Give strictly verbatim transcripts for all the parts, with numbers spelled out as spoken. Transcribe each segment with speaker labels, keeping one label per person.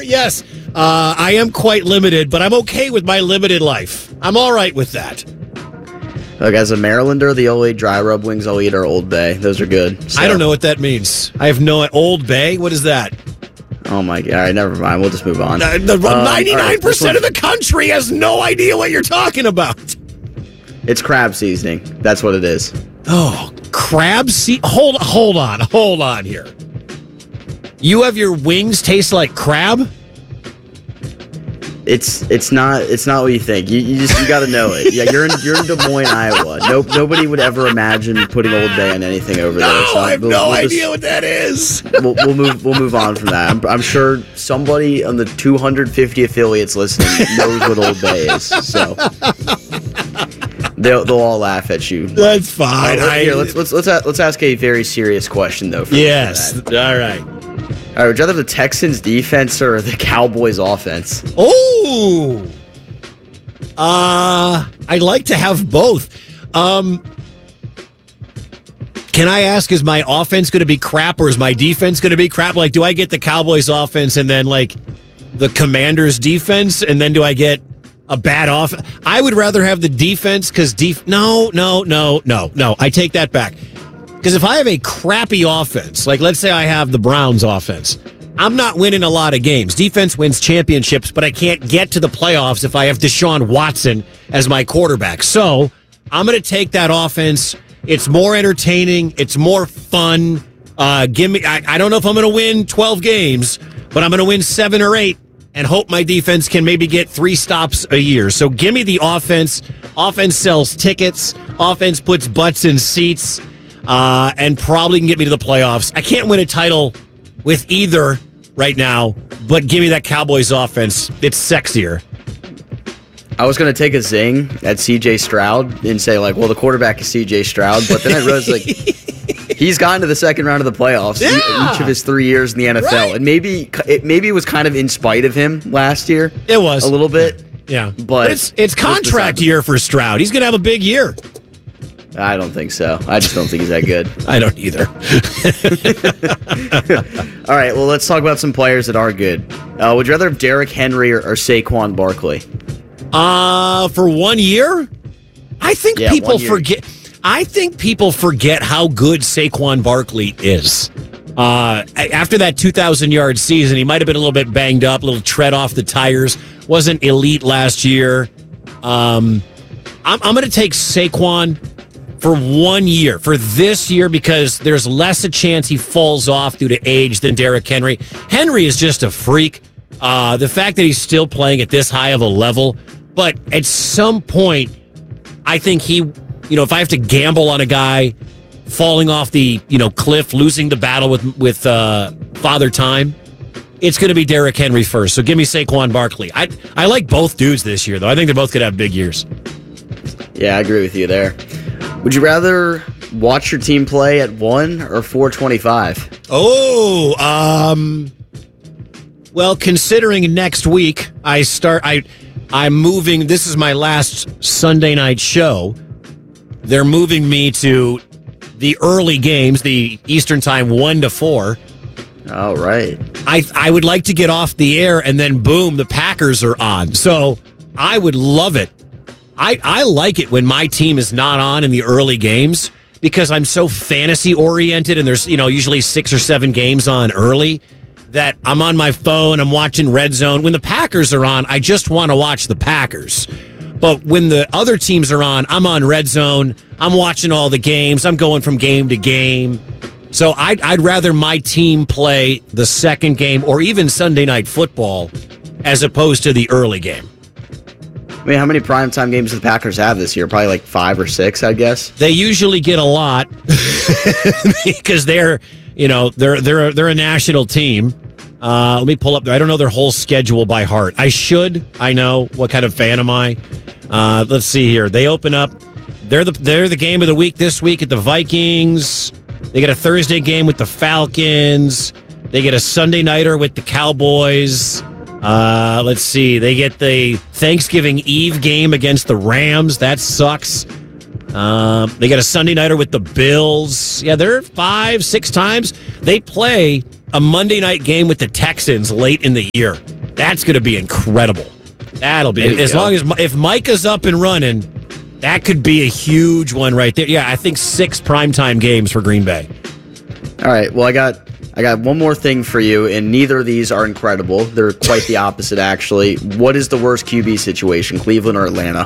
Speaker 1: Yes, uh, I am quite limited, but I'm okay with my limited life. I'm all right with that.
Speaker 2: Look, as a Marylander, the only dry rub wings I'll eat are Old Bay. Those are good. So.
Speaker 1: I don't know what that means. I have no... Old Bay? What is that?
Speaker 2: Oh, my God. All right, never mind. We'll just move on.
Speaker 1: Uh, the,
Speaker 2: um,
Speaker 1: ninety-nine percent
Speaker 2: right,
Speaker 1: of the country has no idea what you're talking about.
Speaker 2: It's crab seasoning. That's what it is.
Speaker 1: Oh, crab seed? Hold, hold on. Hold on here. You have your wings taste like crab?
Speaker 2: It's it's not it's not what you think. You, you just you got to know it. Yeah, you're in you're in Des Moines, Iowa. Nope, nobody would ever imagine putting Old Bay on anything over
Speaker 1: no,
Speaker 2: there. So
Speaker 1: I have
Speaker 2: we'll,
Speaker 1: no
Speaker 2: we'll
Speaker 1: idea
Speaker 2: just,
Speaker 1: what that is.
Speaker 2: we'll, we'll move we'll move on from that. I'm, I'm sure somebody on the two hundred fifty affiliates listening knows what Old Bay is. So they'll they'll all laugh at you.
Speaker 1: That's fine.
Speaker 2: Uh,
Speaker 1: I,
Speaker 2: here, let's let's let's let's ask a very serious question though. For
Speaker 1: yes.
Speaker 2: For
Speaker 1: all right.
Speaker 2: All right, would you rather the Texans defense or the Cowboys offense?
Speaker 1: Oh, uh, I'd like to have both. Um, can I ask, is my offense going to be crap or is my defense going to be crap? Like, do I get the Cowboys offense and then like the Commanders defense, and then do I get a bad off? I would rather have the defense because def. No, no, no, no, no. I take that back. Because if I have a crappy offense, like let's say I have the Browns offense, I'm not winning a lot of games. Defense wins championships, but I can't get to the playoffs if I have Deshaun Watson as my quarterback. So I'm going to take that offense. It's more entertaining. It's more fun. Uh, give me. I, I don't know if I'm going to win twelve games, but I'm going to win seven or eight and hope my defense can maybe get three stops a year. So give me the offense. Offense sells tickets. Offense puts butts in seats. Uh, and probably can get me to the playoffs. I can't win a title with either right now, but give me that Cowboys offense. It's sexier.
Speaker 2: I was going to take a zing at C J Stroud and say, like, well, the quarterback is C J Stroud, but then I realized, like, he's gotten to the second round of the playoffs
Speaker 1: yeah.
Speaker 2: each of his three years in the N F L.
Speaker 1: Right.
Speaker 2: And maybe it, maybe it was kind of in spite of him last year.
Speaker 1: It was.
Speaker 2: A little bit.
Speaker 1: Yeah.
Speaker 2: But,
Speaker 1: but it's, it's contract year for Stroud. He's going to have a big year.
Speaker 2: I don't think so. I just don't think he's that good.
Speaker 1: I don't either.
Speaker 2: All right, well, let's talk about some players that are good. Uh, would you rather have Derrick Henry or, or Saquon Barkley?
Speaker 1: Uh, for one year? I think
Speaker 2: Yeah,
Speaker 1: people
Speaker 2: one year.
Speaker 1: forget. I think people forget how good Saquon Barkley is. Uh, after that two thousand yard season, he might have been a little bit banged up, a little tread off the tires. Wasn't elite last year. Um, I'm, I'm going to take Saquon for one year, for this year, because there's less a chance he falls off due to age than Derrick Henry. Henry is just a freak. Uh, the fact that he's still playing at this high of a level, but at some point, I think he, you know, if I have to gamble on a guy falling off the, you know, cliff, losing the battle with with uh, Father Time, it's going to be Derrick Henry first. So give me Saquon Barkley. I I like both dudes this year, though. I think they're both going to have big years.
Speaker 2: Yeah, I agree with you there. Would you rather watch your team play at one or four twenty-five?
Speaker 1: Oh, um, well, considering next week I start, I, I'm moving. This is my last Sunday night show. They're moving me to the early games, the Eastern time, one to four.
Speaker 2: All right.
Speaker 1: I I would like to get off the air and then boom, the Packers are on. So I would love it. I, I like it when my team is not on in the early games because I'm so fantasy oriented and there's, you know, usually six or seven games on early that I'm on my phone, I'm watching Red Zone. When the Packers are on, I just want to watch the Packers. But when the other teams are on, I'm on Red Zone. I'm watching all the games. I'm going from game to game. So I'd, I'd rather my team play the second game or even Sunday Night Football as opposed to the early game.
Speaker 2: I mean, how many primetime games do the Packers have this year? Probably like five or six, I guess.
Speaker 1: They usually get a lot because they're, you know, they're they're a, they're a national team. Uh, let me pull up. I don't know their whole schedule by heart. I should. I know. What kind of fan am I? Uh, let's see here. They open up. They're the they're the game of the week this week at the Vikings. They get a Thursday game with the Falcons. They get a Sunday nighter with the Cowboys. Uh, let's see. They get the Thanksgiving Eve game against the Rams. That sucks. Um, they got a Sunday nighter with the Bills. Yeah, they're five, six times. They play a Monday night game with the Texans late in the year. That's going to be incredible. That'll be as go. long as if Micah's up and running. That could be a huge one right there. Yeah, I think six primetime games for Green Bay.
Speaker 2: All right. Well, I got I got one more thing for you, and neither of these are incredible. They're quite the opposite, actually. What is the worst Q B situation, Cleveland or Atlanta?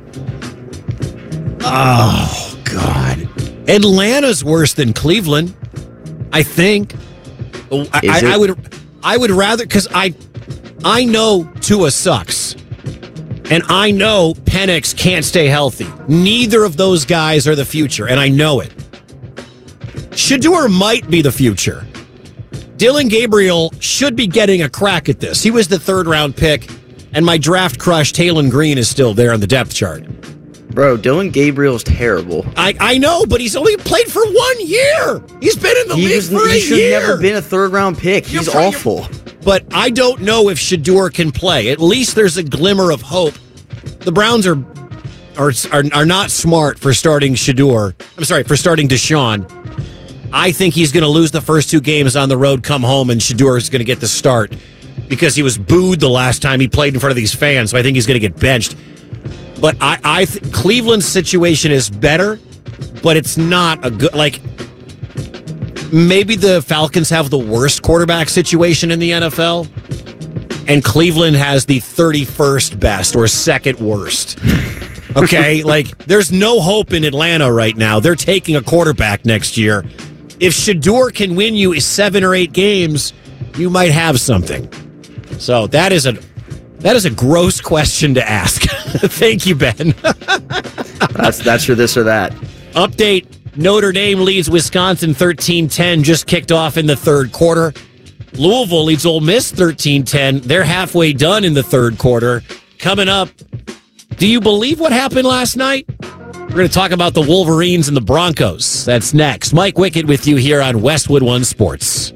Speaker 1: Oh, God. Atlanta's worse than Cleveland, I think. I, I, I would I would rather, because I, I know Tua sucks. And I know Penix can't stay healthy. Neither of those guys are the future, and I know it. Shedeur might be the future. Dillon Gabriel should be getting a crack at this. He was the third-round pick, and my draft crush, Taylon Green, is still there on the depth chart.
Speaker 2: Bro, Dillon Gabriel's terrible.
Speaker 1: I, I know, but he's only played for one year. He's been in the
Speaker 2: he
Speaker 1: league
Speaker 2: was,
Speaker 1: for a
Speaker 2: he should
Speaker 1: year.
Speaker 2: He's never been a third-round pick. He's you're, awful.
Speaker 1: You're, but I don't know if Shedeur can play. At least there's a glimmer of hope. The Browns are are are, are not smart for starting Shedeur. I'm sorry, for starting Deshaun. I think he's going to lose the first two games on the road, come home, and Shedeur is going to get the start because he was booed the last time he played in front of these fans, so I think he's going to get benched. But I, I th- Cleveland's situation is better, but it's not a good, like, maybe the Falcons have the worst quarterback situation in the N F L, and Cleveland has the thirty-first best or second worst. Okay? Like, there's no hope in Atlanta right now. They're taking a quarterback next year. If Shedeur can win you seven or eight games, you might have something. So that is a that is a gross question to ask. Thank you, Ben.
Speaker 2: that's that's your this or that.
Speaker 1: Update. Notre Dame leads Wisconsin thirteen ten, just kicked off in the third quarter. Louisville leads Ole Miss thirteen ten. They're halfway done in the third quarter. Coming up, do you believe what happened last night? We're going to talk about the Wolverines and the Broncos. That's next. Mike Wickett with you here on Westwood One Sports.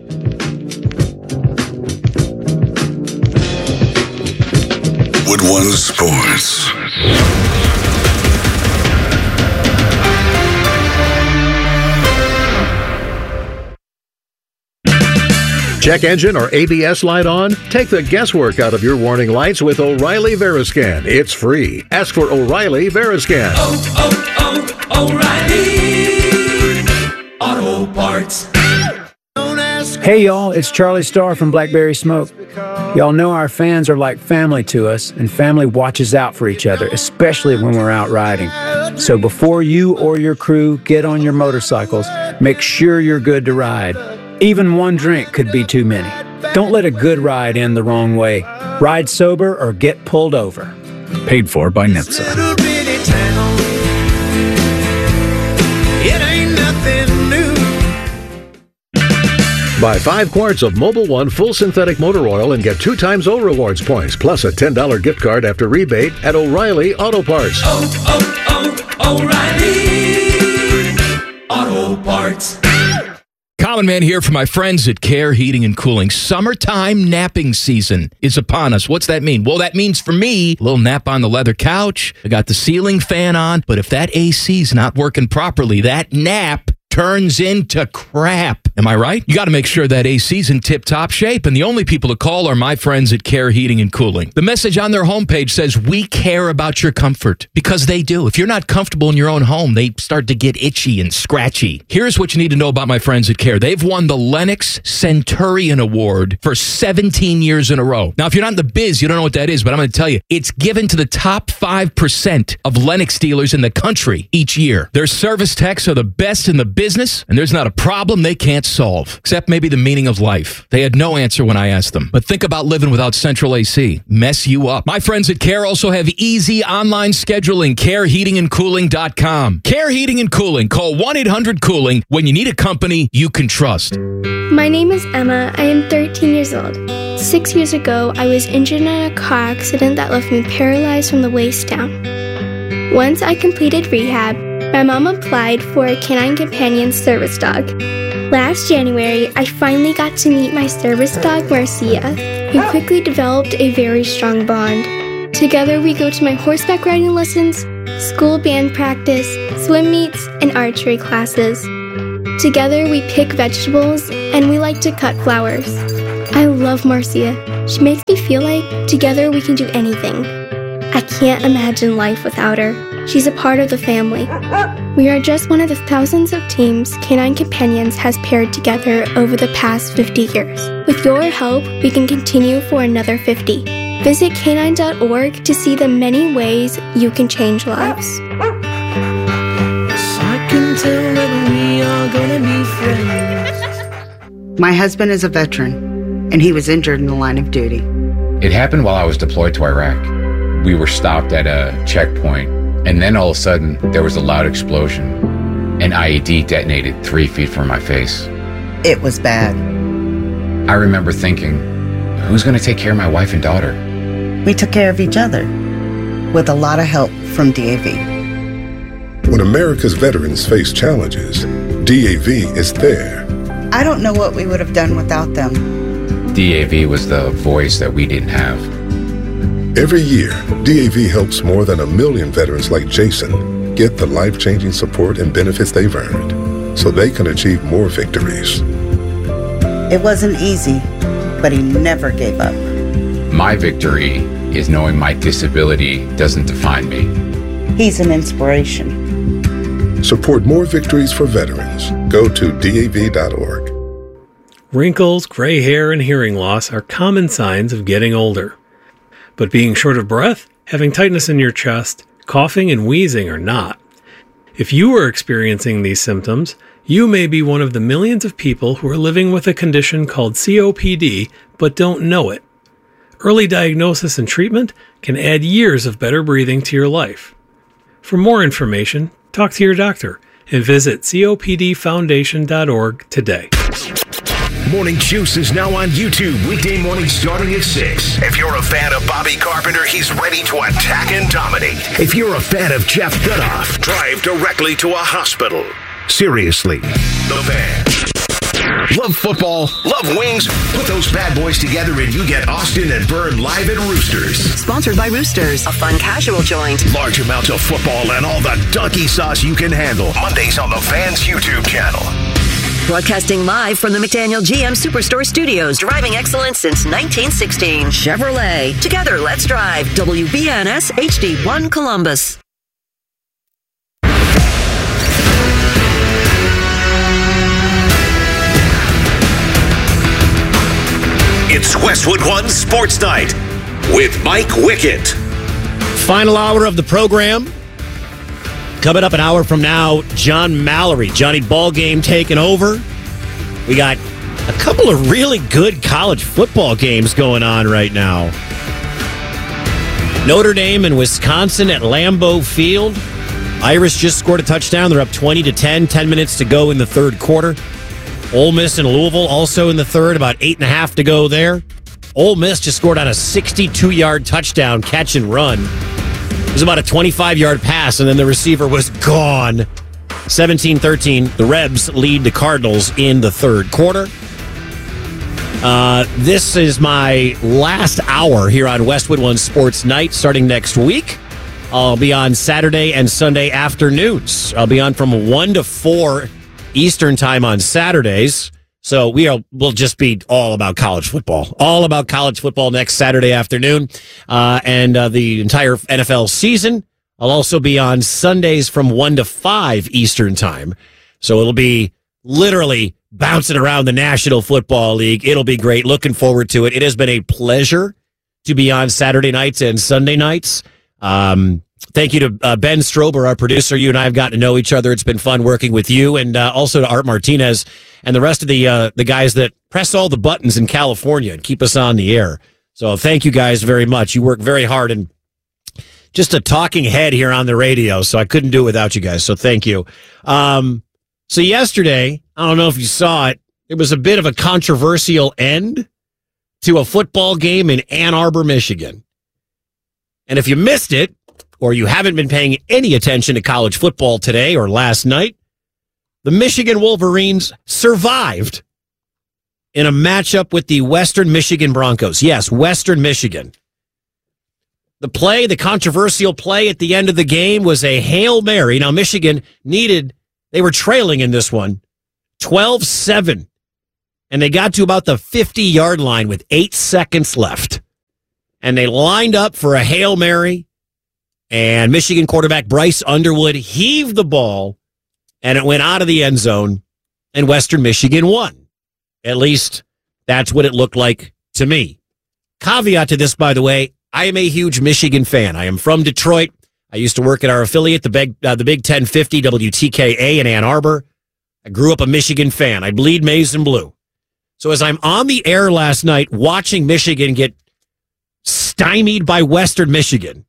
Speaker 3: Wood One Sports.
Speaker 4: Check engine or A B S light on? Take the guesswork out of your warning lights with O'Reilly Veriscan. It's free. Ask for O'Reilly Veriscan.
Speaker 5: Oh, oh, oh, O'Reilly Auto Parts.
Speaker 6: Hey y'all, it's Charlie Starr from Blackberry Smoke. Y'all know our fans are like family to us, and family watches out for each other, especially when we're out riding. So before you or your crew get on your motorcycles, make sure you're good to ride. Even one drink could be too many. Don't let a good ride end the wrong way. Ride sober or get pulled over. Paid for by N H T S A.
Speaker 4: Buy five quarts of Mobil One full synthetic motor oil and get two times O Rewards points, plus a ten dollars gift card after rebate at O'Reilly Auto Parts.
Speaker 5: Oh, oh, oh, O'Reilly Auto Parts.
Speaker 7: Common Man here for my friends at Care Heating and Cooling. Summertime napping season is upon us. What's that mean? Well, that means for me, a little nap on the leather couch. I got the ceiling fan on, but if that A C's not working properly, that nap turns into crap. Am I right? You got to make sure that A C's in tip-top shape, and the only people to call are my friends at Care Heating and Cooling. The message on their homepage says, we care about your comfort, because they do. If you're not comfortable in your own home, they start to get itchy and scratchy. Here's what you need to know about my friends at Care. They've won the Lennox Centurion Award for seventeen years in a row. Now, if you're not in the biz, you don't know what that is, but I'm going to tell you, it's given to the top five percent of Lennox dealers in the country each year. Their service techs are the best in the business, and there's not a problem they can't solve, except maybe the meaning of life. They had no answer when I asked them. But think about living without central A C. Mess you up. My friends at Care also have easy online scheduling. care heating and cooling dot com. Care Heating and Cooling. Call one eight hundred cooling when you need a company you can trust.
Speaker 8: My name is Emma. I am thirteen years old. Six years ago, I was injured in a car accident that left me paralyzed from the waist down. Once I completed rehab, my mom applied for a Canine Companion service dog. Last January, I finally got to meet my service dog, Marcia. We quickly developed a very strong bond. Together, we go to my horseback riding lessons, school band practice, swim meets, and archery classes. Together we pick vegetables and we like to cut flowers. I love Marcia. She makes me feel like together we can do anything. I can't imagine life without her. She's a part of the family. We are just one of the thousands of teams Canine Companions has paired together over the past fifty years. With your help, we can continue for another fifty. Visit canine dot org to see the many ways you can change lives.
Speaker 9: I can tell that we are gonna be friends.
Speaker 10: My husband is a veteran, and he was injured in the line of duty.
Speaker 11: It happened while I was deployed to Iraq. We were stopped at a checkpoint, and then all of a sudden, there was a loud explosion. An I E D detonated three feet from my face.
Speaker 10: It was bad.
Speaker 11: I remember thinking, who's going to take care of my wife and daughter?
Speaker 10: We took care of each other, with a lot of help from D A V.
Speaker 3: When America's veterans face challenges, D A V is there.
Speaker 10: I don't know what we would have done without them.
Speaker 11: D A V was the voice that we didn't have.
Speaker 3: Every year, D A V helps more than a million veterans like Jason get the life-changing support and benefits they've earned so they can achieve more victories.
Speaker 10: It wasn't easy, but he never gave up.
Speaker 11: My victory is knowing my disability doesn't define me.
Speaker 10: He's an inspiration.
Speaker 3: Support more victories for veterans. Go to D A V dot org.
Speaker 12: Wrinkles, gray hair, and hearing loss are common signs of getting older. But being short of breath, having tightness in your chest, coughing, and wheezing are not. If you are experiencing these symptoms, you may be one of the millions of people who are living with a condition called C O P D but don't know it. Early diagnosis and treatment can add years of better breathing to your life. For more information, talk to your doctor and visit C O P D foundation dot org today.
Speaker 13: Morning Juice is now on YouTube, weekday morning starting at six. If you're a fan of Bobby Carpenter, he's ready to attack and dominate. If you're a fan of Jeff Dudoff, drive directly to a hospital. Seriously, The Fan. Love football, love wings? Put those bad boys together and you get Austin and Byrne live at Roosters.
Speaker 14: Sponsored by Roosters, a fun casual joint.
Speaker 13: Large amounts of football and all the donkey sauce you can handle. Mondays on The Fan's YouTube channel.
Speaker 14: Broadcasting live from the McDaniel G M Superstore Studios. Driving excellence since nineteen sixteen. Chevrolet. Together, let's drive. W B N S H D one Columbus.
Speaker 13: It's Westwood One Sports Night with Mike Wickett.
Speaker 1: Final hour of the program. Coming up an hour from now, John Mallory, Johnny Ballgame taking over. We got a couple of really good college football games going on right now. Notre Dame and Wisconsin at Lambeau Field. Irish just scored a touchdown. They're up twenty to ten. ten minutes to go in the third quarter. Ole Miss and Louisville also in the third. About eight and a half to go there. Ole Miss just scored on a sixty-two-yard touchdown catch and run. It was about a twenty-five-yard pass, and then the receiver was gone. seventeen thirteen, the Rebs lead the Cardinals in the third quarter. Uh, this is my last hour here on Westwood One Sports Night, starting next week. I'll be on Saturday and Sunday afternoons. I'll be on from one to four Eastern time on Saturdays. So we are, we'll just be all about college football. All about college football next Saturday afternoon. Uh, and uh, the entire N F L season. I'll also be on Sundays from one to five Eastern time. So it'll be literally bouncing around the National Football League. It'll be great. Looking forward to it. It has been a pleasure to be on Saturday nights and Sunday nights. Um, thank you to uh, Ben Strober, our producer. You and I have gotten to know each other. It's been fun working with you, and uh, also to Art Martinez and the rest of the uh, the guys that press all the buttons in California and keep us on the air. So thank you guys very much. You work very hard, and just a talking head here on the radio, so I couldn't do it without you guys. So thank you. Um, so yesterday, I don't know if you saw it, it was a bit of a controversial end to a football game in Ann Arbor, Michigan. And if you missed it, or you haven't been paying any attention to college football today or last night, the Michigan Wolverines survived in a matchup with the Western Michigan Broncos. Yes, Western Michigan. The play, the controversial play at the end of the game was a Hail Mary. Now, Michigan needed, they were trailing in this one, twelve seven. And they got to about the fifty-yard line with eight seconds left. And they lined up for a Hail Mary. And Michigan quarterback Bryce Underwood heaved the ball. And it went out of the end zone. And Western Michigan won. At least that's what it looked like to me. Caveat to this, by the way, I am a huge Michigan fan. I am from Detroit. I used to work at our affiliate, the Big, uh, the Big ten fifty W T K A in Ann Arbor. I grew up a Michigan fan. I bleed maize and blue. So as I'm on the air last night watching Michigan get stymied by Western Michigan,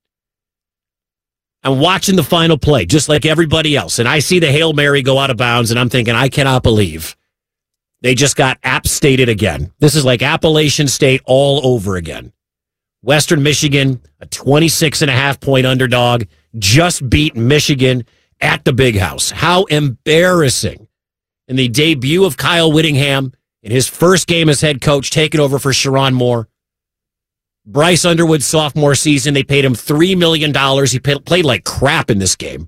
Speaker 1: I'm watching the final play just like everybody else. And I see the Hail Mary go out of bounds and I'm thinking, I cannot believe they just got App Stated again. This is like Appalachian State all over again. Western Michigan, a twenty-six and a half point underdog, just beat Michigan at the Big House. How embarrassing. In the debut of Kyle Whittingham, in his first game as head coach, taking over for Sherrone Moore. Bryce Underwood's sophomore season, they paid him three million dollars. He pay, played like crap in this game.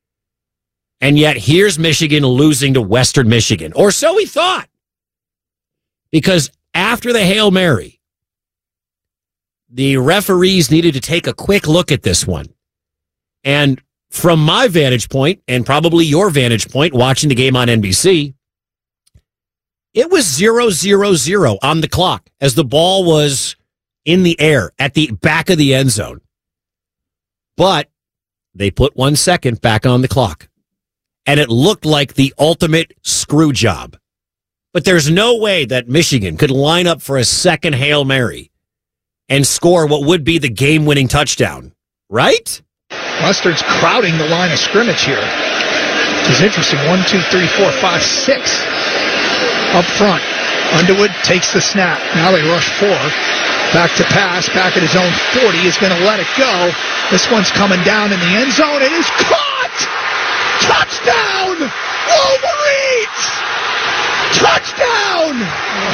Speaker 1: And yet, here's Michigan losing to Western Michigan. Or so he thought. Because after the Hail Mary, the referees needed to take a quick look at this one. And from my vantage point, and probably your vantage point, watching the game on N B C, it was zero, zero, zero on the clock as the ball was in the air at the back of the end zone. But they put one second back on the clock. And it looked like the ultimate screw job. But there's no way that Michigan could line up for a second Hail Mary and score what would be the game-winning touchdown. Right?
Speaker 15: Mustard's crowding the line of scrimmage here. Which is interesting. One, two, three, four, five, six. Up front. Underwood takes the snap. Now they rush four. Back to pass. Back at his own forty. Is going to let it go. This one's coming down in the end zone. It is caught! Touchdown! Wolverines! Touchdown!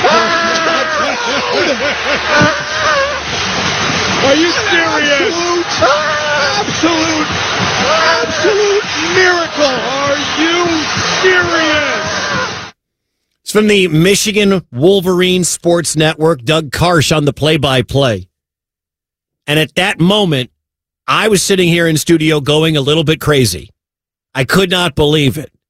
Speaker 16: Are you serious?
Speaker 15: Absolute, absolute, absolute miracle.
Speaker 16: Are you serious?
Speaker 1: It's from the Michigan Wolverine Sports Network. Doug Karsh on the play-by-play. And at that moment, I was sitting here in studio going a little bit crazy. I could not believe it.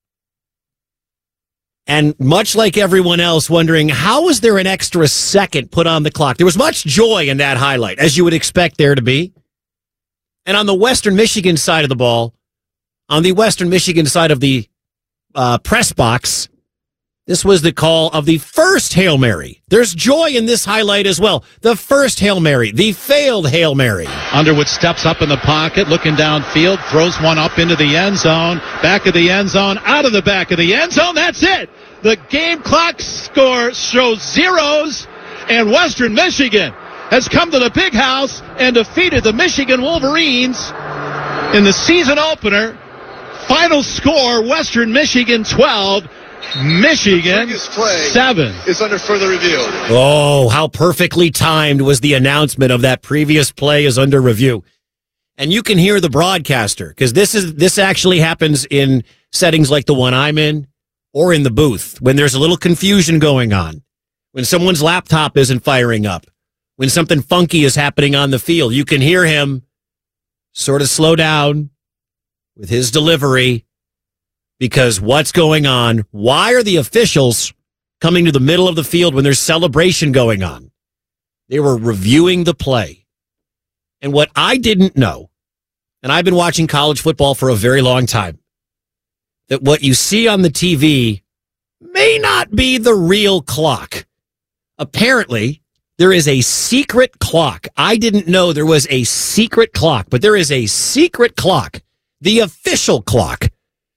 Speaker 1: And much like everyone else, wondering, how was there an extra second put on the clock? There was much joy in that highlight, as you would expect there to be. And on the Western Michigan side of the ball, on the Western Michigan side of the uh, press box, this was the call of the first Hail Mary. There's joy in this highlight as well. The first Hail Mary, the failed Hail Mary.
Speaker 17: Underwood steps up in the pocket, looking downfield, throws one up into the end zone, back of the end zone, out of the back of the end zone. That's it. The game clock score shows zeros, and Western Michigan has come to the Big House and defeated the Michigan Wolverines in the season opener. Final score, Western Michigan twelve, Michigan seven.
Speaker 16: Is under further review.
Speaker 1: Oh, how perfectly timed was the announcement of that previous play is under review. And you can hear the broadcaster, because this is this actually happens in settings like the one I'm in, or in the booth, when there's a little confusion going on, when someone's laptop isn't firing up, when something funky is happening on the field. You can hear him sort of slow down with his delivery, because what's going on? Why are the officials coming to the middle of the field when there's celebration going on? They were reviewing the play. And what I didn't know, and I've been watching college football for a very long time, that what you see on the T V may not be the real clock. Apparently, there is a secret clock. I didn't know there was a secret clock, but there is a secret clock, the official clock,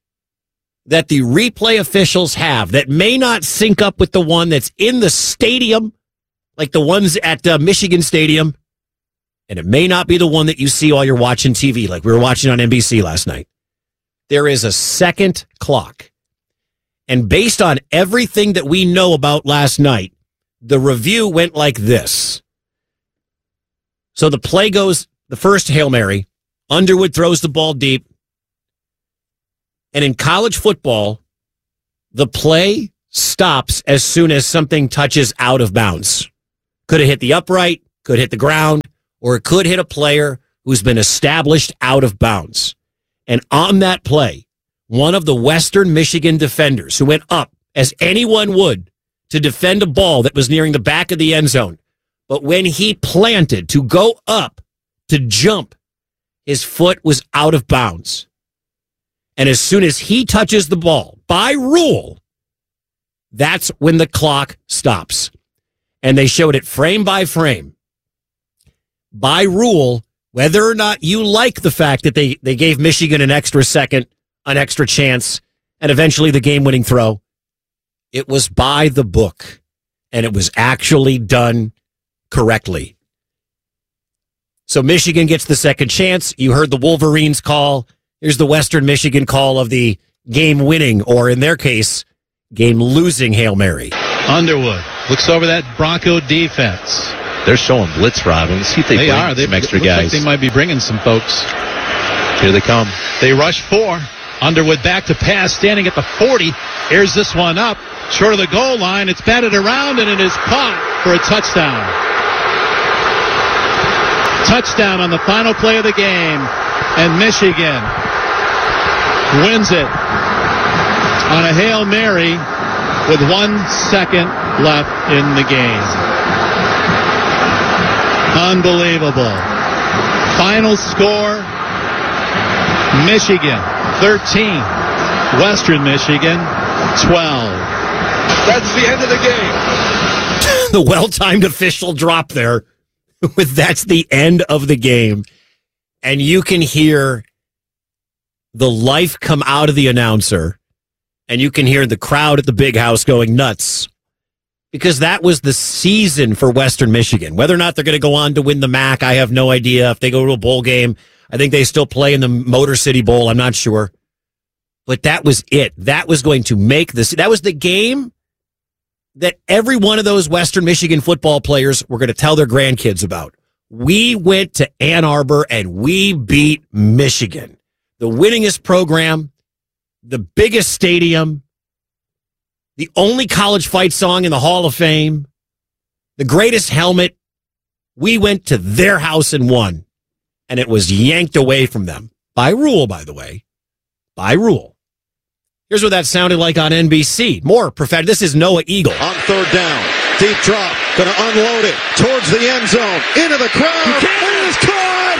Speaker 1: that the replay officials have that may not sync up with the one that's in the stadium, like the ones at uh, Michigan Stadium, and it may not be the one that you see while you're watching T V, like we were watching on N B C last night. There is a second clock. And based on everything that we know about last night, the review went like this. So the play goes, the first Hail Mary, Underwood throws the ball deep. And in college football, the play stops as soon as something touches out of bounds. Could have hit the upright, could hit the ground, or it could hit a player who's been established out of bounds. And on that play, one of the Western Michigan defenders who went up, as anyone would, to defend a ball that was nearing the back of the end zone, but when he planted to go up, to jump, his foot was out of bounds. And as soon as he touches the ball, by rule, that's when the clock stops. And they showed it frame by frame. By rule, whether or not you like the fact that they, they gave Michigan an extra second, an extra chance, and eventually the game-winning throw, it was by the book. And it was actually done correctly. So Michigan gets the second chance. You heard the Wolverines call. Here's the Western Michigan call of the game-winning, or in their case, game-losing Hail Mary.
Speaker 17: Underwood looks over that Bronco defense.
Speaker 18: They're showing blitz, Robin. Let's see if they,
Speaker 17: they
Speaker 18: bring
Speaker 17: are. They
Speaker 18: some extra
Speaker 17: look
Speaker 18: guys.
Speaker 17: Like they might be bringing some folks.
Speaker 18: Here they come.
Speaker 17: They rush four. Underwood back to pass, standing at the forty. Airs this one up, short of the goal line. It's batted around, and it is caught for a touchdown. Touchdown on the final play of the game, and Michigan wins it on a Hail Mary with one second left in the game. Unbelievable. Final score, Michigan thirteen, Western Michigan twelve.
Speaker 16: That's the end of the game.
Speaker 1: The well-timed official drop there. With that's the end of the game. And you can hear the life come out of the announcer. And you can hear the crowd at the big house going nuts. Because that was the season for Western Michigan. Whether or not they're going to go on to win the M A C, I have no idea. If they go to a bowl game, I think they still play in the Motor City Bowl. I'm not sure. But that was it. That was going to make this. That was the game that every one of those Western Michigan football players were going to tell their grandkids about. We went to Ann Arbor and we beat Michigan. The winningest program, the biggest stadium, the only college fight song in the Hall of Fame, the greatest helmet. We went to their house and won. And it was yanked away from them. By rule, by the way. By rule. Here's what that sounded like on N B C. More prophetic. This is Noah Eagle.
Speaker 19: On third down. Deep drop. Going to unload it towards the end zone. Into the crowd. Buchanan. It is caught.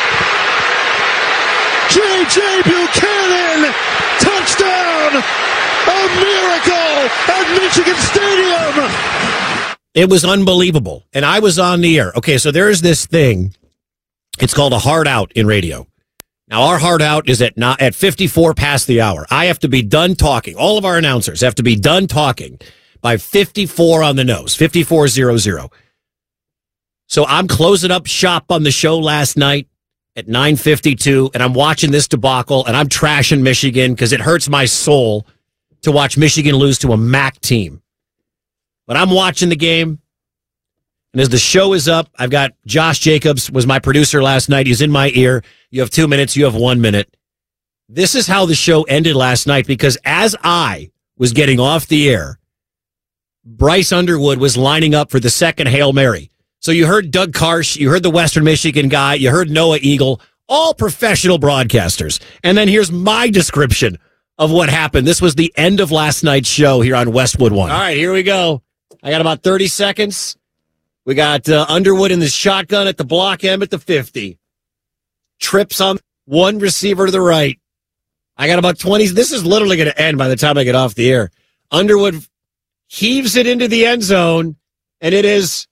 Speaker 19: J J. Buchanan. Touchdown. A miracle at Michigan Stadium.
Speaker 1: It was unbelievable. And I was on the air. Okay, so there's this thing. It's called a hard out in radio. Now, our hard out is at not at fifty-four past the hour. I have to be done talking. All of our announcers have to be done talking by fifty-four on the nose, fifty-four hundred. So I'm closing up shop on the show last night at nine fifty-two, and I'm watching this debacle, and I'm trashing Michigan because it hurts my soul to watch Michigan lose to a M A C team. But I'm watching the game. And as the show is up, I've got Josh Jacobs was my producer last night. He's in my ear. You have two minutes. You have one minute. This is how the show ended last night because as I was getting off the air, Bryce Underwood was lining up for the second Hail Mary. So you heard Doug Karsh, you heard the Western Michigan guy, you heard Noah Eagle, all professional broadcasters. And then here's my description of what happened. This was the end of last night's show here on Westwood One. All right, here we go. I got about thirty seconds. We got uh, Underwood in the shotgun at the block M at the fifty. Trips on one receiver to the right. I got about twenty. This is literally going to end by the time I get off the air. Underwood heaves it into the end zone, and it is...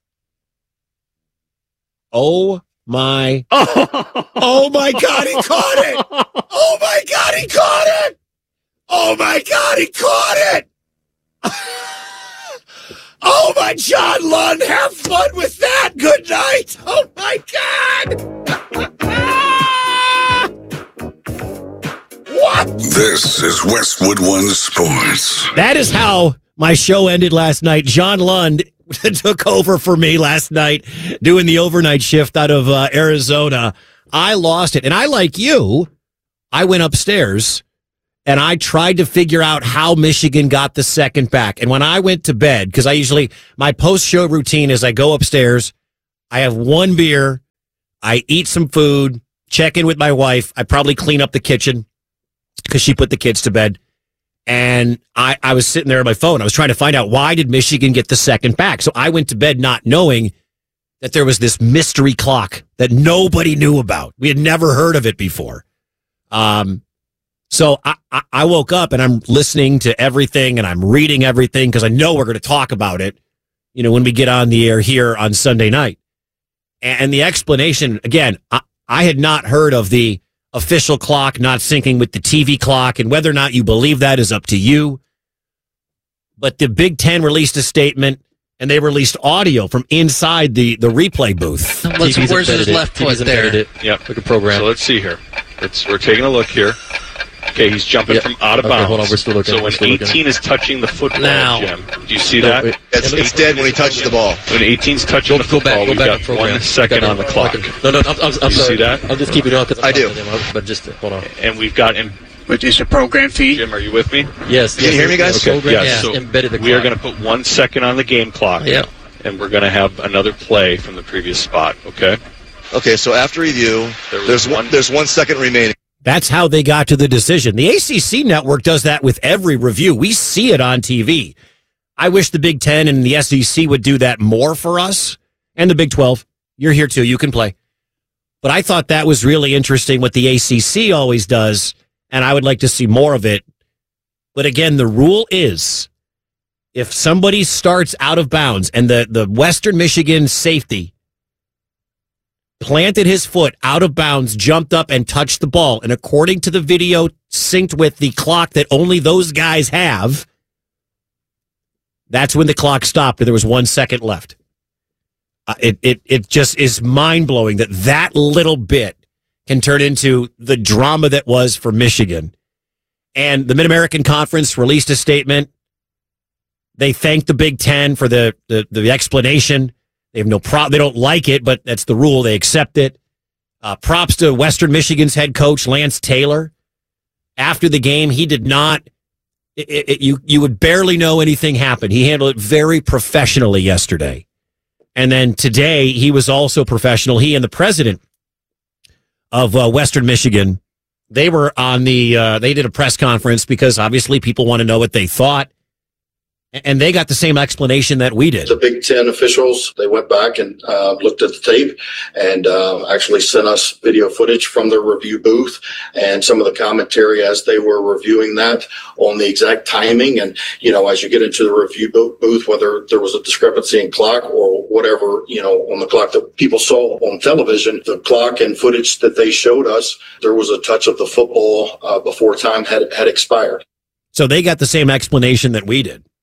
Speaker 1: Oh, my... Oh, my God, he caught it! Oh, my God, he caught it! Oh, my God, he caught it! Oh, my John Lund, have fun with that. Good night. Oh, my God. What?
Speaker 13: This is Westwood One Sports.
Speaker 1: That is how my show ended last night. John Lund took over for me last night doing the overnight shift out of uh, Arizona. I lost it. And I, like you, I went upstairs and I tried to figure out how Michigan got the second back. And when I went to bed, because I usually, my post-show routine is I go upstairs, I have one beer, I eat some food, check in with my wife, I probably clean up the kitchen because she put the kids to bed. And I, I was sitting there on my phone. I was trying to find out, why did Michigan get the second back? So I went to bed not knowing that there was this mystery clock that nobody knew about. We had never heard of it before. Um, so I, I, I woke up and I'm listening to everything and I'm reading everything because I know we're going to talk about it, you know, when we get on the air here on Sunday night. And the explanation, again, I, I had not heard of the official clock not syncing with the T V clock, and whether or not you believe that is up to you. But the Big Ten released a statement, and they released audio from inside the, the replay booth.
Speaker 20: Let's, where's his left foot there?
Speaker 21: It. Yep. Like a program. So let's see here. It's, we're taking a look here. Okay, he's jumping yep. from out of okay, bounds. Hold on, we're still looking. So when eighteen looking. Is touching the football, now. Jim, do you see no, that?
Speaker 22: It's, it's dead when he touches the ball.
Speaker 21: When eighteen's touching go, the football, we've got one second on the clock.
Speaker 20: No, no, I'm, I'm, I'm
Speaker 21: do you
Speaker 20: sorry.
Speaker 21: see that?
Speaker 20: I'll just keep it on because
Speaker 22: I do.
Speaker 20: But just hold on.
Speaker 21: And we've got him.
Speaker 15: Which is a program feed.
Speaker 21: Jim, are you with me?
Speaker 20: Yes.
Speaker 22: Can yes, you hear me, guys?
Speaker 21: Okay.
Speaker 20: Program,
Speaker 21: yes.
Speaker 20: Yeah,
Speaker 21: so
Speaker 20: embedded the clock.
Speaker 21: We are going to put one second on the game clock.
Speaker 20: Yeah.
Speaker 21: And we're going to have another play from the previous spot. Okay.
Speaker 22: Okay. So after review, there there's one. There's one second remaining.
Speaker 1: That's how they got to the decision. The A C C network does that with every review. We see it on T V. I wish the Big Ten and the S E C would do that more for us. And the Big twelve. You're here too. You can play. But I thought that was really interesting what the A C C always does, and I would like to see more of it. But again, the rule is if somebody starts out of bounds and the, the Western Michigan safety planted his foot out of bounds, jumped up and touched the ball, and according to the video synced with the clock that only those guys have, that's when the clock stopped and there was one second left. Uh, it, it, it just is mind-blowing that that little bit can turn into the drama that was for Michigan. And the Mid-American Conference released a statement. They thanked the Big Ten for the, the, the explanation. They have no problem. They don't like it, but that's the rule. They accept it. Uh, props to Western Michigan's head coach, Lance Taylor. After the game, he did not, it, it, you, you would barely know anything happened. He handled it very professionally yesterday. And then today, he was also professional. He and the president of uh, Western Michigan, they were on the, uh, they did a press conference because obviously people want to know what they thought. And they got the same explanation that we did.
Speaker 23: The Big Ten officials, they went back and uh, looked at the tape and uh, actually sent us video footage from their review booth and some of the commentary as they were reviewing that on the exact timing. And, you know, as you get into the review booth, whether there was a discrepancy in clock or whatever, you know, on the clock that people saw on television, the clock and footage that they showed us, there was a touch of the football uh, before time had, had expired.
Speaker 1: So they got the same explanation that we did.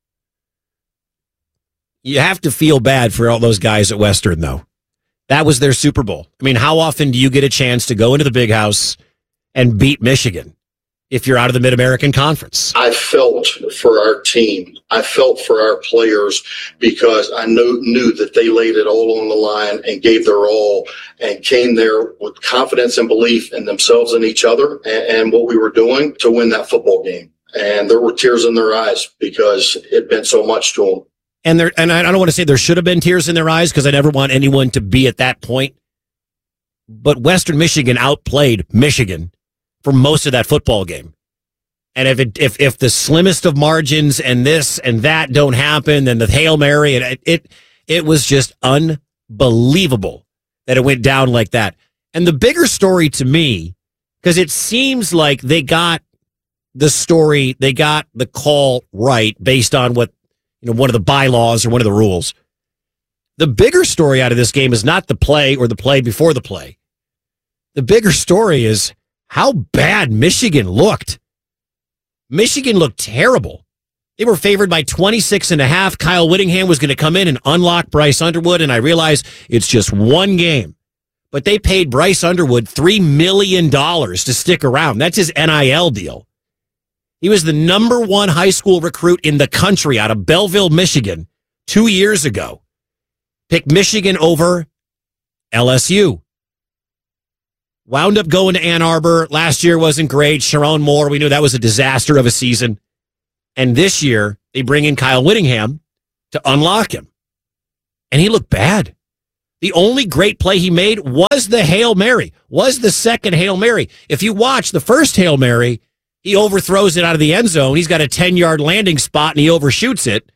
Speaker 1: You have to feel bad for all those guys at Western, though. That was their Super Bowl. I mean, how often do you get a chance to go into the big house and beat Michigan if you're out of the Mid-American Conference?
Speaker 23: I felt for our team. I felt for our players because I knew, knew that they laid it all on the line and gave their all and came there with confidence and belief in themselves and each other and, and what we were doing to win that football game. And there were tears in their eyes because it meant so much to them.
Speaker 1: And there, and I don't want to say there should have been tears in their eyes because I never want anyone to be at that point. But Western Michigan outplayed Michigan for most of that football game. And if it, if if the slimmest of margins and this and that don't happen, then the Hail Mary, and it it, it was just unbelievable that it went down like that. And the bigger story to me, because it seems like they got the story, they got the call right based on what, you know, one of the bylaws or one of the rules. The bigger story out of this game is not the play or the play before the play. The bigger story is how bad Michigan looked. Michigan looked terrible. They were favored by twenty-six and a half. Kyle Whittingham was going to come in and unlock Bryce Underwood, and I realize it's just one game. But they paid Bryce Underwood three million dollars to stick around. That's his N I L deal. He was the number one high school recruit in the country out of Belleville, Michigan, two years ago. Picked Michigan over L S U. wound up going to Ann Arbor. Last year wasn't great. Sharon Moore, we knew that was a disaster of a season. And this year, they bring in Kyle Whittingham to unlock him. And he looked bad. The only great play he made was the Hail Mary, was the second Hail Mary. If you watch the first Hail Mary, he overthrows it out of the end zone. He's got a ten-yard landing spot, and he overshoots it.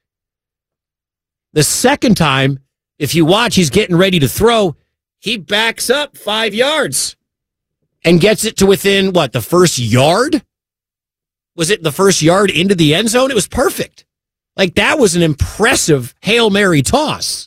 Speaker 1: The second time, if you watch, he's getting ready to throw. He backs up five yards and gets it to within, what, the first yard? Was it the first yard into the end zone? It was perfect. Like, that was an impressive Hail Mary toss.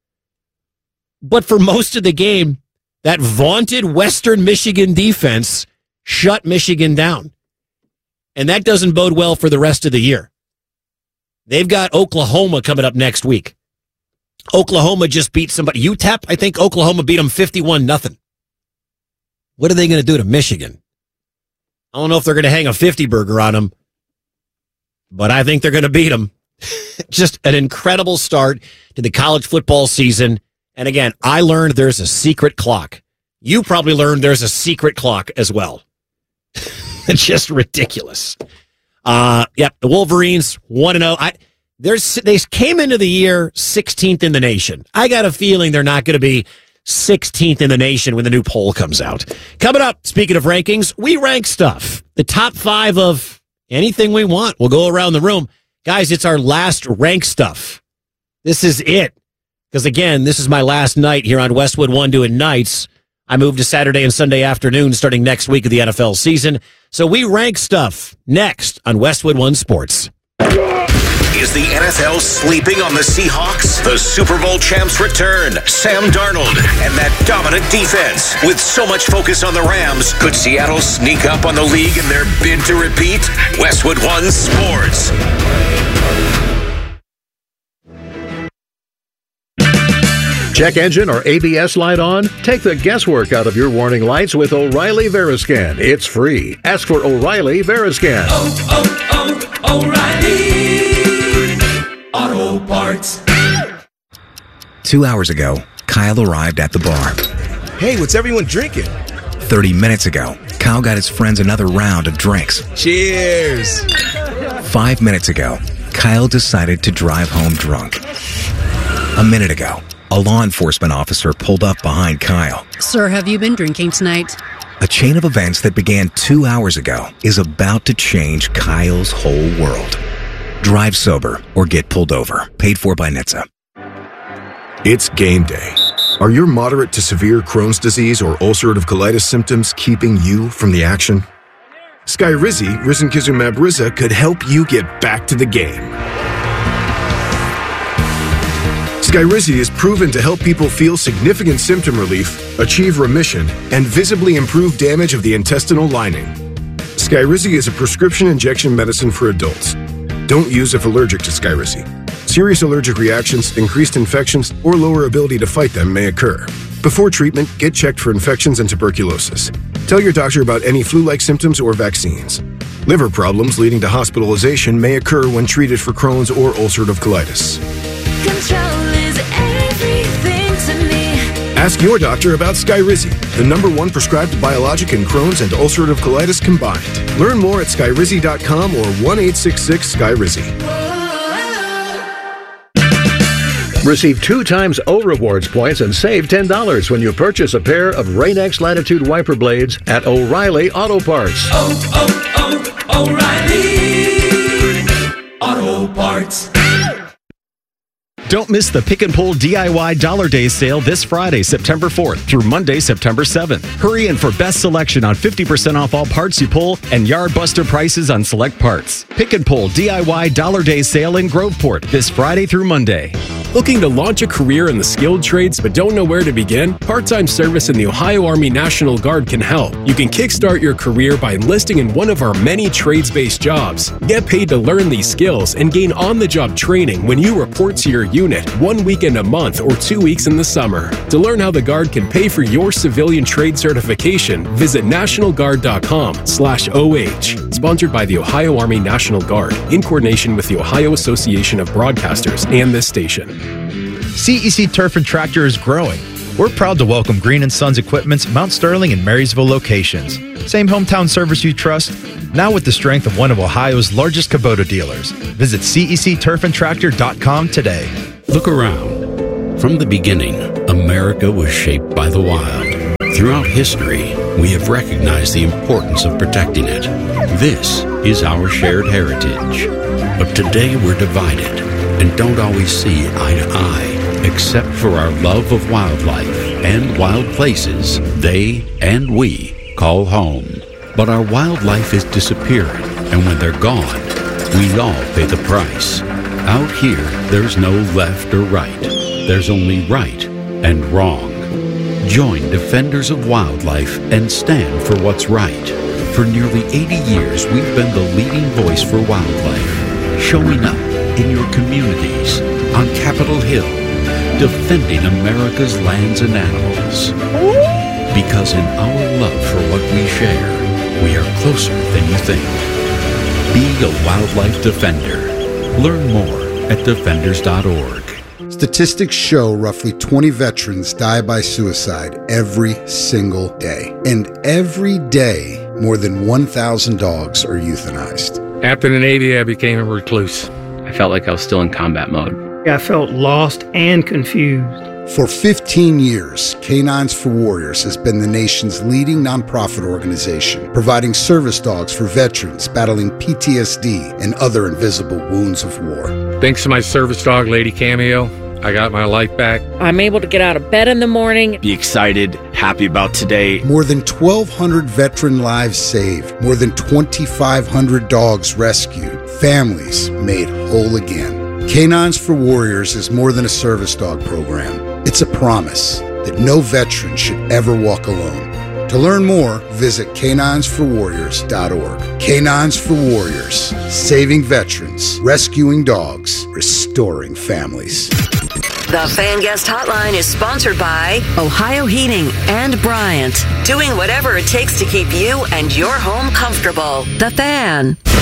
Speaker 1: But for most of the game, that vaunted Western Michigan defense shut Michigan down. And that doesn't bode well for the rest of the year. They've got Oklahoma coming up next week. Oklahoma just beat somebody. U T E P, I think Oklahoma beat them fifty-one nothing. What are they going to do to Michigan? I don't know if they're going to hang a fifty burger on them, but I think they're going to beat them. Just an incredible start to the college football season. And again, I learned there's a secret clock. You probably learned there's a secret clock as well. It's just ridiculous. Uh, yep, the Wolverines one and oh. I there's they came into the year sixteenth in the nation. I got a feeling they're not going to be sixteenth in the nation when the new poll comes out. Coming up, speaking of rankings, we rank stuff. The top five of anything we want. We'll go around the room. Guys, it's our last rank stuff. This is it. Because, again, this is my last night here on Westwood One doing nights. I moved to Saturday and Sunday afternoon starting next week of the N F L season. So we rank stuff next on Westwood One Sports.
Speaker 13: Is the N F L sleeping on the Seahawks? The Super Bowl champs return. Sam Darnold and that dominant defense. With so much focus on the Rams, could Seattle sneak up on the league in their bid to repeat? Westwood One Sports.
Speaker 2: Check engine or A B S light on? Take the guesswork out of your warning lights with O'Reilly Veriscan. It's free. Ask for O'Reilly Veriscan.
Speaker 5: Oh, oh, oh, O'Reilly Auto Parts.
Speaker 4: Two hours ago, Kyle arrived at the bar.
Speaker 6: Hey, what's everyone drinking?
Speaker 4: Thirty minutes ago, Kyle got his friends another round of drinks.
Speaker 6: Cheers!
Speaker 4: Five minutes ago, Kyle decided to drive home drunk. A minute ago, a law enforcement officer pulled up behind Kyle.
Speaker 24: Sir, have you been drinking tonight?
Speaker 4: A chain of events that began two hours ago is about to change Kyle's whole world. Drive sober or get pulled over. Paid for by N H T S A.
Speaker 25: It's game day. Are your moderate to severe Crohn's disease or ulcerative colitis symptoms keeping you from the action? Skyrizi, risankizumab Riza, could help you get back to the game. Skyrizi is proven to help people feel significant symptom relief, achieve remission, and visibly improve damage of the intestinal lining. Skyrizi is a prescription injection medicine for adults. Don't use if allergic to Skyrizi. Serious allergic reactions, increased infections, or lower ability to fight them may occur. Before treatment, get checked for infections and tuberculosis. Tell your doctor about any flu-like symptoms or vaccines. Liver problems leading to hospitalization may occur when treated for Crohn's or ulcerative colitis.
Speaker 9: Control is everything to me.
Speaker 25: Ask your doctor about Skyrizi, the number one prescribed biologic in Crohn's and ulcerative colitis combined. Learn more at skyrizi dot com or one eight six six Skyrizi.
Speaker 2: Receive two times O Rewards points and save ten dollars when you purchase a pair of Rain-X Latitude wiper blades at O'Reilly Auto Parts.
Speaker 5: Oh, oh, oh, O'Reilly Auto Parts.
Speaker 26: Don't miss the Pick and Pull D I Y Dollar Day sale this Friday, September fourth through Monday, September seventh. Hurry in for best selection on fifty percent off all parts you pull and yard buster prices on select parts. Pick and Pull D I Y Dollar Day sale in Groveport this Friday through Monday.
Speaker 27: Looking to launch a career in the skilled trades but don't know where to begin? Part-time service in the Ohio Army National Guard can help. You can kickstart your career by enlisting in one of our many trades-based jobs. Get paid to learn these skills and gain on-the-job training when you report to your unit, one weekend a month or two weeks in the summer. To learn how the Guard can pay for your civilian trade certification, visit national guard dot com slash O H. Sponsored by the Ohio Army National Guard, in coordination with the Ohio Association of Broadcasters and this station.
Speaker 28: C E C Turf and Tractor is growing.
Speaker 3: We're proud to welcome Green and Sons Equipment's Mount Sterling and Marysville locations. Same hometown service you trust, now with the strength of one of Ohio's largest Kubota dealers. Visit C E C turf and tractor dot com today.
Speaker 7: Look around. From the beginning, America was shaped by the wild. Throughout history, we have recognized the importance of protecting it. This is our shared heritage. But today we're divided and don't always see eye to eye, except for our love of wildlife and wild places they and we call home. But our wildlife is disappearing, and when they're gone, we all pay the price. Out here, there's no left or right. There's only right and wrong. Join Defenders of Wildlife and stand for what's right. For nearly eighty years, we've been the leading voice for wildlife, showing up in your communities, on Capitol Hill, defending America's lands and animals. Because in our love for what we share, we are closer than you think. Be a wildlife defender. Learn more at defenders dot org.
Speaker 8: Statistics show roughly twenty veterans die by suicide every single day. And every day, more than one thousand dogs are euthanized.
Speaker 10: After the Navy, I became a recluse.
Speaker 11: I felt like I was still in combat mode.
Speaker 12: I felt lost and confused.
Speaker 8: For fifteen years, Canines for Warriors has been the nation's leading nonprofit organization, providing service dogs for veterans battling P T S D and other invisible wounds of war.
Speaker 10: Thanks to my service dog, Lady Cameo, I got my life back.
Speaker 14: I'm able to get out of bed in the morning.
Speaker 28: Be excited, happy about today.
Speaker 8: More than twelve hundred veteran lives saved. More than twenty-five hundred dogs rescued. Families made whole again. Canines for Warriors is more than a service dog program. It's a promise that no veteran should ever walk alone. To learn more, visit canines for warriors dot org. Canines for Warriors, saving veterans, rescuing dogs, restoring families.
Speaker 29: The Fan Guest Hotline is sponsored by Ohio Heating and Bryant, doing whatever it takes to keep you and your home comfortable. The Fan.